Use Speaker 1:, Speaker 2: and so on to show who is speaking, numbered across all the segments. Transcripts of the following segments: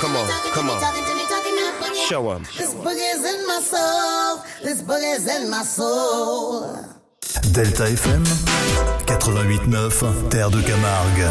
Speaker 1: Come on. Show 'em.
Speaker 2: This boogie's in my soul. This boogie's in my soul.
Speaker 3: Delta FM 88.9, Terre de Camargue.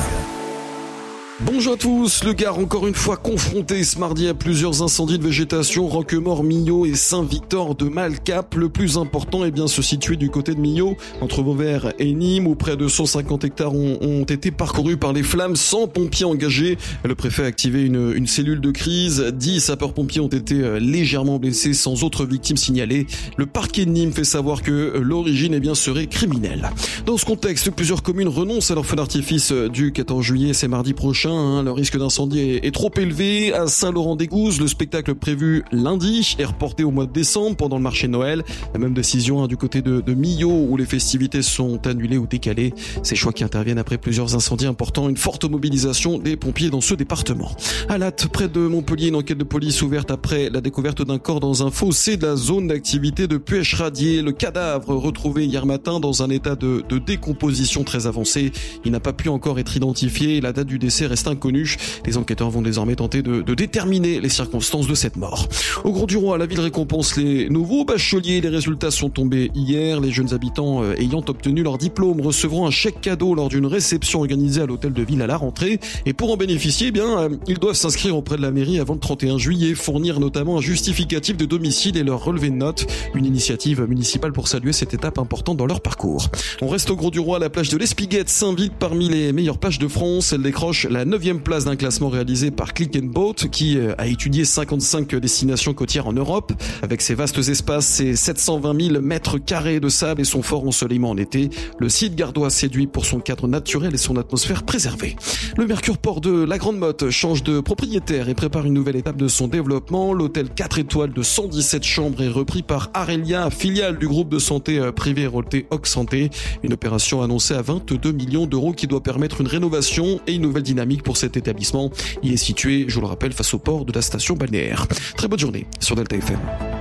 Speaker 4: Bonjour à tous, le Gard encore une fois confronté ce mardi à plusieurs incendies de végétation, Roquemort, Millau et Saint-Victor de Malcap. Le plus important est bien se situer du côté de Millau, entre Vauvert et Nîmes, où près de 150 hectares ont été parcourus par les flammes sans pompiers engagés. Le préfet a activé une cellule de crise, 10 sapeurs-pompiers ont été légèrement blessés sans autres victimes signalées. Le parquet de Nîmes fait savoir que l'origine serait criminelle. Dans ce contexte, plusieurs communes renoncent à leur feu d'artifice du 14 juillet, c'est mardi prochain. Le risque d'incendie est trop élevé. À Saint-Laurent-des-Gouzes, le spectacle prévu lundi est reporté au mois de décembre pendant le marché de Noël. La même décision du côté de Millau où les festivités sont annulées ou décalées. Ces choix qui interviennent après plusieurs incendies importants, une forte mobilisation des pompiers dans ce département. À Latte, près de Montpellier, une enquête de police ouverte après la découverte d'un corps dans un fossé de la zone d'activité de Puech-Radier. Le cadavre retrouvé hier matin dans un état de décomposition très avancé. Il n'a pas pu encore être identifié. La date du décès reste inconnue. Les enquêteurs vont désormais tenter de déterminer les circonstances de cette mort. Au Grau-du-Roi, la ville récompense les nouveaux bacheliers. Les résultats sont tombés hier. Les jeunes habitants ayant obtenu leur diplôme recevront un chèque cadeau lors d'une réception organisée à l'hôtel de ville à la rentrée. Et pour en bénéficier, ils doivent s'inscrire auprès de la mairie avant le 31 juillet, fournir notamment un justificatif de domicile et leur relevé de notes. Une initiative municipale pour saluer cette étape importante dans leur parcours. On reste au Grau-du-Roi, la plage de l'Espiguette s'invite parmi les meilleures plages de France. Elle décroche la 9e place d'un classement réalisé par Click & Boat qui a étudié 55 destinations côtières en Europe. Avec ses vastes espaces, ses 720 000 mètres carrés de sable et son fort ensoleillement en été, le site gardois séduit pour son cadre naturel et son atmosphère préservée. Le Mercure Port de la Grande Motte change de propriétaire et prépare une nouvelle étape de son développement. L'hôtel 4 étoiles de 117 chambres est repris par Arelia, filiale du groupe de santé privé Roleté Oc Santé. Une opération annoncée à 22 millions d'euros qui doit permettre une rénovation et une nouvelle dynamique pour cet établissement. Il est situé, je vous le rappelle, face au port de la station balnéaire. Très bonne journée sur Delta FM.